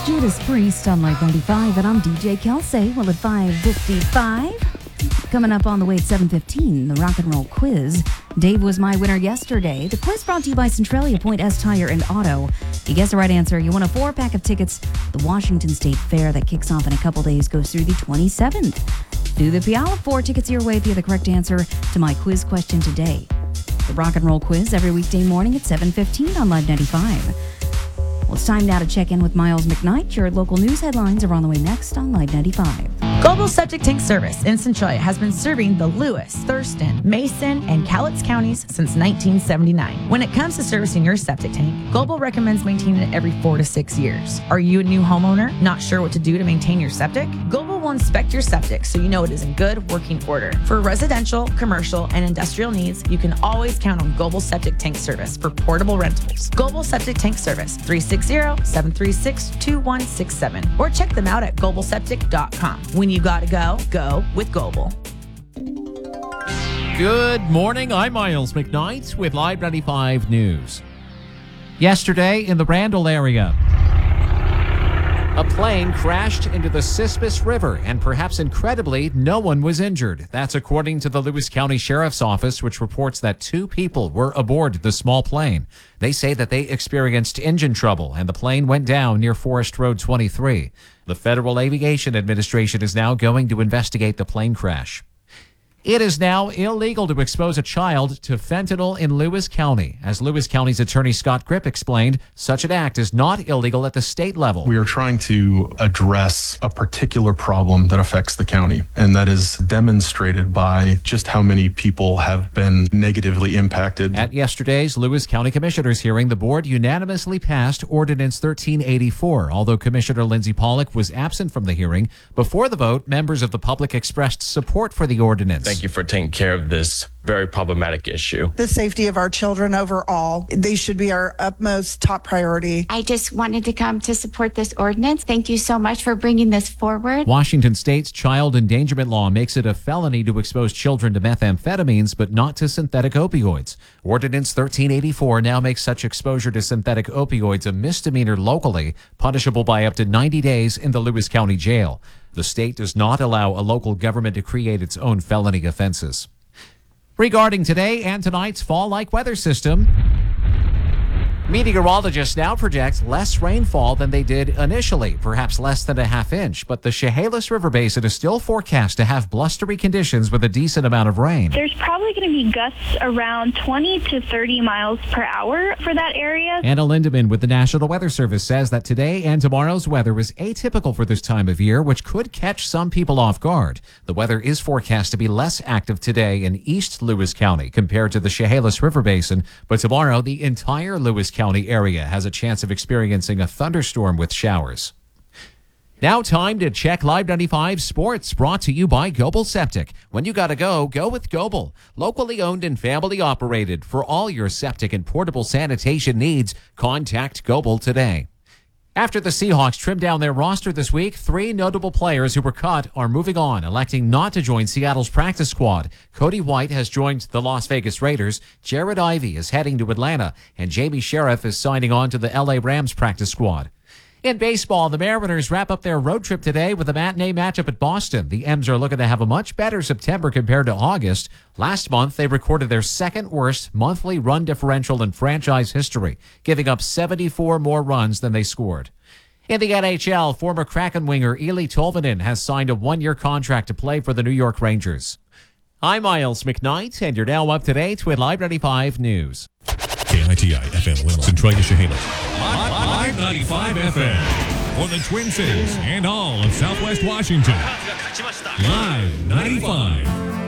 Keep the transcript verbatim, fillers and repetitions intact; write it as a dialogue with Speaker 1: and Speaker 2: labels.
Speaker 1: Judas Priest on Light ninety-five, and I'm D J Kelsey. Well, at five fifty-five, coming up on the way at seven fifteen, the Rock and Roll Quiz. Dave was my winner yesterday. The quiz brought to you by Centralia Point S Tire and Auto. If you guess the right answer, you win a four-pack of tickets. The Washington State Fair that kicks off in a couple days goes through the twenty-seventh. Do the Piala, four tickets your way if you have the correct answer to my quiz question today. The Rock and Roll Quiz every weekday morning at seven fifteen on Live ninety-five. Well, it's time now to check in with Miles McKnight. Your local news headlines are on the way next on Live ninety-five.
Speaker 2: Global Septic Tank Service in Centralia has been serving the Lewis, Thurston, Mason, and Cowlitz counties since nineteen seventy-nine. When it comes to servicing your septic tank, Global recommends maintaining it every four to six years. Are you a new homeowner, not sure what to do to maintain your septic? Global will inspect your septic so you know it is in good working order. For residential, commercial, and industrial needs, you can always count on Global Septic Tank Service for portable rentals. Global Septic Tank Service, three six zero, seven three six, two one six seven, or check them out at global septic dot com. When you gotta go, go with Global.
Speaker 3: Good morning. I'm Miles McKnight with Live ninety-five News. Yesterday in the Randall area, a plane crashed into the Cispus River, and perhaps incredibly, no one was injured. That's according to the Lewis County Sheriff's Office, which reports that two people were aboard the small plane. They say that they experienced engine trouble, and the plane went down near Forest Road twenty-three. The Federal Aviation Administration is now going to investigate the plane crash. It is now illegal to expose a child to fentanyl in Lewis County. As Lewis County's attorney Scott Grip explained, such an act is not illegal at the state level.
Speaker 4: We are trying to address a particular problem that affects the county, and that is demonstrated by just how many people have been negatively impacted.
Speaker 3: At yesterday's Lewis County Commissioners hearing, the board unanimously passed Ordinance thirteen eighty-four. Although Commissioner Lindsay Pollock was absent from the hearing, before the vote, members of the public expressed support for the ordinance.
Speaker 5: Thank you for taking care of this very problematic issue.
Speaker 6: The safety of our children overall, they should be our utmost top priority.
Speaker 7: I just wanted to come to support this ordinance. Thank you so much for bringing this forward.
Speaker 3: Washington State's child endangerment law makes it a felony to expose children to methamphetamines, but not to synthetic opioids. Ordinance thirteen eighty-four now makes such exposure to synthetic opioids a misdemeanor locally, punishable by up to ninety days in the Lewis County Jail. The state does not allow a local government to create its own felony offenses. Regarding today and tonight's fall-like weather system, meteorologists now project less rainfall than they did initially, perhaps less than a half inch, but the Chehalis River Basin is still forecast to have blustery conditions with a decent amount of rain.
Speaker 8: There's probably going to be gusts around twenty to thirty miles per hour for that area.
Speaker 3: Anna Lindeman with the National Weather Service says that today and tomorrow's weather is atypical for this time of year, which could catch some people off guard. The weather is forecast to be less active today in East Lewis County compared to the Chehalis River Basin, but tomorrow the entire Lewis County area has a chance of experiencing a thunderstorm with showers. Now time to check Live ninety-five Sports, brought to you by Global Septic. When you gotta go, go with Global. Locally owned and family operated. For all your septic and portable sanitation needs, contact Global today. After the Seahawks trimmed down their roster this week, three notable players who were cut are moving on, electing not to join Seattle's practice squad. Cody White has joined the Las Vegas Raiders, Jared Ivey is heading to Atlanta, and Jamie Sheriff is signing on to the L A Rams practice squad. In baseball, the Mariners wrap up their road trip today with a matinee matchup at Boston. The M's are looking to have a much better September compared to August. Last month, they recorded their second worst monthly run differential in franchise history, giving up seventy-four more runs than they scored. In the N H L, former Kraken winger Eli Tolvanen has signed a one-year contract to play for the New York Rangers. I'm Miles McKnight, and you're now up to date with Live ninety-five News.
Speaker 9: K I T I F M Winona, Centralia, Chehalis. Live ninety-five F M for the Twin Cities and all of Southwest Washington. Live ninety-five.